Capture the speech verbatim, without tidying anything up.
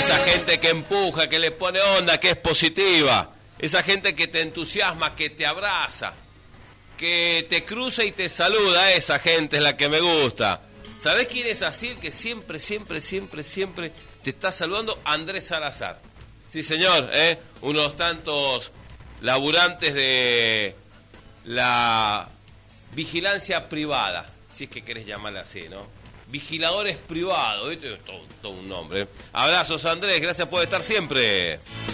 Esa gente que empuja, que le pone onda, que es positiva. Esa gente que te entusiasma, que te abraza, que te cruza y te saluda. Esa gente es la que me gusta. ¿Sabés quién es así? El que siempre, siempre, siempre, siempre te está saludando. Andrés Salazar. Sí, señor, ¿eh? Uno de los tantos laburantes de la vigilancia privada, si es que querés llamarla así, ¿no? Vigiladores privados, ¿viste? Todo, todo un nombre. Abrazos, Andrés, gracias por estar siempre.